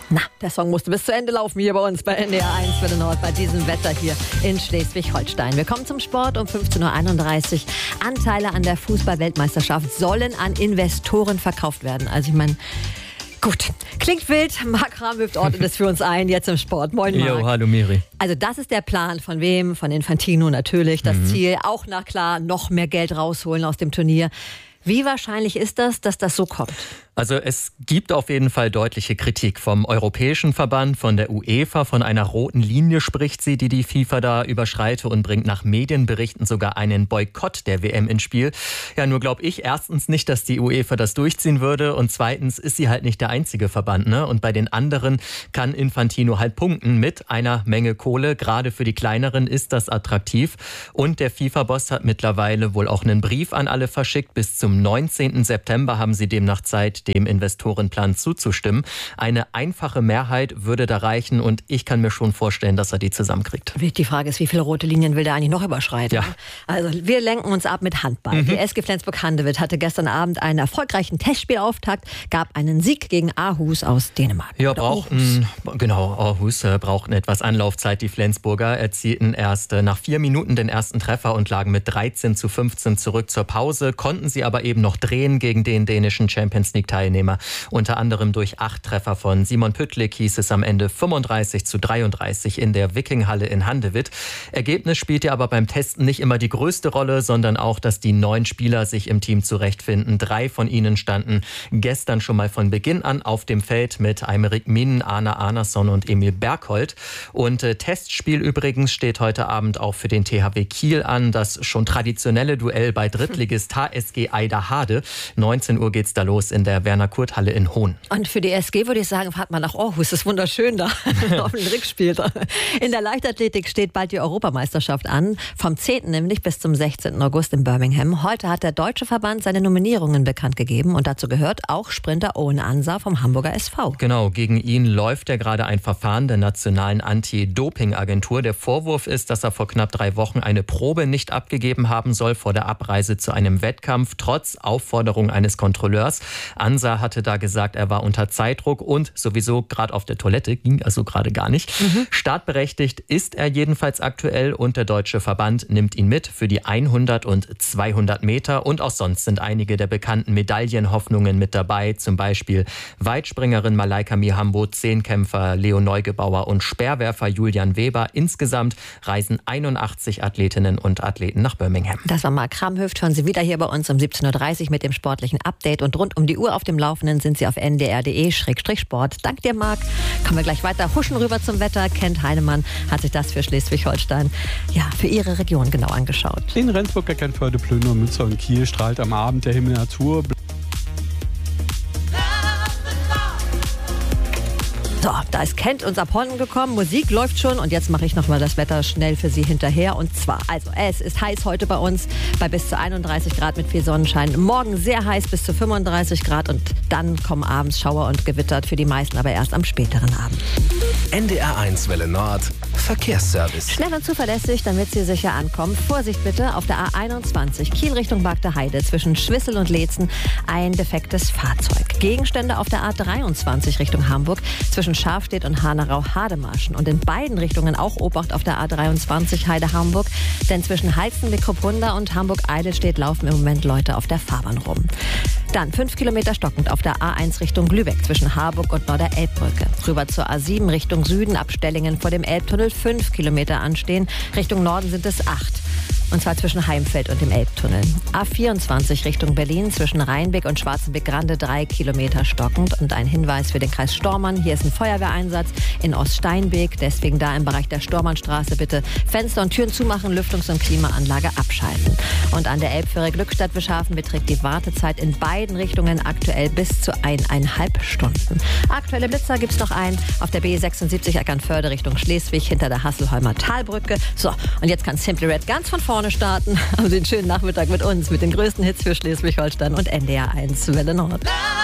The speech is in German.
Na, der Song musste bis zu Ende laufen hier bei uns bei NDR 1 Welle Nord bei diesem Wetter hier in Schleswig-Holstein. Wir kommen zum Sport um 15.31 Uhr. Anteile an der Fußball-Weltmeisterschaft sollen an Investoren verkauft werden. Also ich meine, gut, klingt wild. Marc Kramhöft ordnet es für uns ein, jetzt im Sport. Moin Marc. Jo, hallo Miri. Also das ist der Plan von wem? Von Infantino natürlich. Das Ziel, auch na klar, noch mehr Geld rausholen aus dem Turnier. Wie wahrscheinlich ist das, dass das so kommt? Also es gibt auf jeden Fall deutliche Kritik vom Europäischen Verband, von der UEFA. Von einer roten Linie spricht sie, die FIFA da überschreite und bringt nach Medienberichten sogar einen Boykott der WM ins Spiel. Ja, nur glaube ich erstens nicht, dass die UEFA das durchziehen würde und zweitens ist sie halt nicht der einzige Verband, ne? Und bei den anderen kann Infantino halt punkten mit einer Menge Kohle. Gerade für die kleineren ist das attraktiv. Und der FIFA-Boss hat mittlerweile wohl auch einen Brief an alle verschickt. Bis zum 19. September haben sie demnach Zeit, dem Investorenplan zuzustimmen. Eine einfache Mehrheit würde da reichen und ich kann mir schon vorstellen, dass er die zusammenkriegt. Die Frage ist, wie viele rote Linien will der eigentlich noch überschreiten? Ja. Also wir lenken uns ab mit Handball. Die SG Flensburg-Handewitt hatte gestern Abend einen erfolgreichen Testspielauftakt, gab einen Sieg gegen Aarhus aus Dänemark. Ja, Aarhus brauchten etwas Anlaufzeit. Die Flensburger erzielten erst nach 4 Minuten den ersten Treffer und lagen mit 13:15 zurück zur Pause, konnten sie aber eben noch drehen gegen den dänischen Champions-League-Teilnehmer. Unter anderem durch 8 Treffer von Simon Püttlik hieß es am Ende 35:33 in der Vikinghalle in Handewitt. Ergebnis spielte aber beim Testen nicht immer die größte Rolle, sondern auch, dass die 9 Spieler sich im Team zurechtfinden. 3 von ihnen standen gestern schon mal von Beginn an auf dem Feld mit Aymeric Min, Arne Arnason und Emil Bergholt. Und Testspiel übrigens steht heute Abend auch für den THW Kiel an. Das schon traditionelle Duell bei Drittligist HSG Eiderhade. 19 Uhr geht's da los in der Werner-Kurt-Halle in Hohn. Und für die SG würde ich sagen, fahrt mal nach Aarhus, das ist wunderschön da, auf dem Rückspiel. In der Leichtathletik steht bald die Europameisterschaft an, vom 10. nämlich bis zum 16. August in Birmingham. Heute hat der Deutsche Verband seine Nominierungen bekannt gegeben und dazu gehört auch Sprinter Owen Ansa vom Hamburger SV. Genau, gegen ihn läuft ja gerade ein Verfahren der Nationalen Anti-Doping-Agentur. Der Vorwurf ist, dass er vor knapp 3 Wochen eine Probe nicht abgegeben haben soll vor der Abreise zu einem Wettkampf, trotz Aufforderung eines Kontrolleurs. Ansa hatte da gesagt, er war unter Zeitdruck und sowieso gerade auf der Toilette, ging also gerade gar nicht. Startberechtigt ist er jedenfalls aktuell und der Deutsche Verband nimmt ihn mit für die 100 und 200 Meter und auch sonst sind einige der bekannten Medaillenhoffnungen mit dabei, zum Beispiel Weitspringerin Malaika Mihambo, Zehnkämpfer Leo Neugebauer und Speerwerfer Julian Weber. Insgesamt reisen 81 Athletinnen und Athleten nach Birmingham. Das war Marc Kramhöft, hören Sie wieder hier bei uns um 17.30 Uhr mit dem sportlichen Update und rund um die Uhr auf dem Laufenden sind Sie auf ndr.de/sport. Dank dir, Marc. Kommen wir gleich weiter, huschen rüber zum Wetter. Kent Heinemann hat sich das für Schleswig-Holstein, für ihre Region genau angeschaut. In Rendsburg, Eckernförde, Plönor, Münster und Kiel strahlt am Abend der Himmel Azur. So, da ist Kent uns abhanden gekommen, Musik läuft schon und jetzt mache ich nochmal das Wetter schnell für Sie hinterher. Und zwar, es ist heiß heute bei uns bei bis zu 31 Grad mit viel Sonnenschein. Morgen sehr heiß bis zu 35 Grad und dann kommen abends Schauer und Gewitter, für die meisten aber erst am späteren Abend. NDR 1 Welle Nord, Verkehrsservice. Schnell und zuverlässig, damit Sie sicher ankommen. Vorsicht bitte, auf der A21 Kiel Richtung Bagde Heide zwischen Schwissel und Leetzen ein defektes Fahrzeug. Gegenstände auf der A23 Richtung Hamburg zwischen Schafstedt und Hanau-Hademarschen. Und in beiden Richtungen auch Obacht auf der A23 Heide-Hamburg, denn zwischen Halstenbeck-Kruppunda und Hamburg-Eidelstedt laufen im Moment Leute auf der Fahrbahn rum. Dann 5 Kilometer stockend auf der A1 Richtung Lübeck zwischen Harburg und Norder-Elbbrücke. Rüber zur A7 Richtung Süden, ab Stellingen vor dem Elbtunnel 5 Kilometer anstehen. Richtung Norden sind es 8. Und zwar zwischen Heimfeld und dem Elbtunnel. A24 Richtung Berlin zwischen Rheinbeck und Schwarzenbeck-Grande 3 Kilometer stockend. Und ein Hinweis für den Kreis Stormann. Hier ist ein Feuerwehreinsatz in Oststeinbeek. Deswegen da im Bereich der Stormannstraße bitte Fenster und Türen zumachen, Lüftungs- und Klimaanlage abschalten. Und an der Elbfähre Glückstadt-Wischhafen beträgt die Wartezeit in beiden Richtungen aktuell bis zu 1,5 Stunden. Aktuelle Blitzer gibt es noch einen auf der B76 Eckernförde Richtung Schleswig hinter der Hasselholmer Talbrücke. So, und jetzt kann Simply Red ganz von vorne starten. Haben Sie einen schönen Nachmittag mit uns, mit den größten Hits für Schleswig-Holstein und NDR 1 Welle Nord.